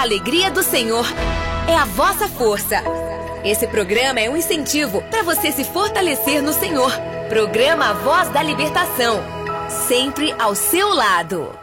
A alegria do Senhor é a vossa força. Esse programa é um incentivo para você se fortalecer no Senhor. Programa A Voz da Libertação. Sempre ao seu lado.